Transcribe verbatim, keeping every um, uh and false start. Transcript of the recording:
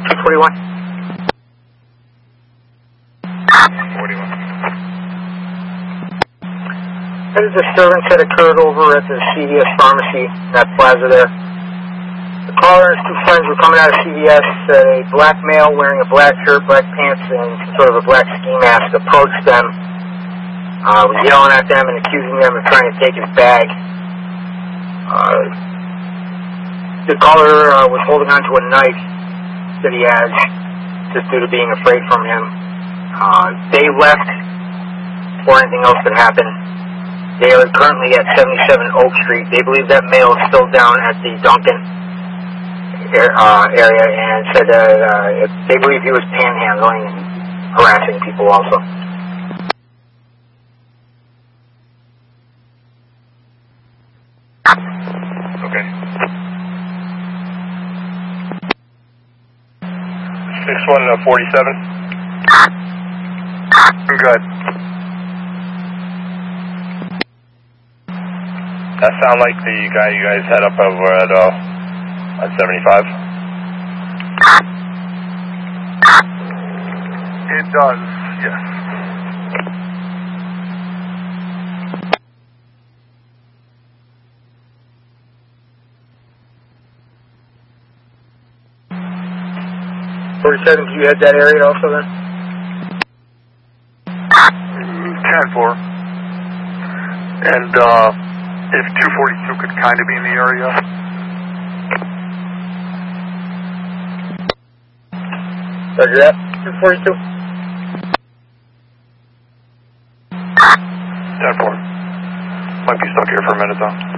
two forty-one. forty-one. This is a disturbance that occurred over at the C V S pharmacy, that plaza there. The caller and his two friends were coming out of C V S. A black male wearing a black shirt, black pants, and some sort of a black ski mask approached them, uh, was yelling at them and accusing them of trying to take his bag. Uh, the caller uh, was holding onto a knife that he has, just due to being afraid from him. Uh, they left before anything else could happen. They are currently at seventy-seven Oak Street. They believe that male is still down at the Duncan uh, area, and said that uh, they believe he was panhandling and harassing people also. Okay. six one forty-seven. Good. That sound like the guy you guys had up over at uh, at seventy-five? It does, yes. forty-seven, do you head that area also then? ten four. And, uh, if two forty-two could kind of be in the area. Roger that. two forty-two. ten four. Might be stuck here for a minute though.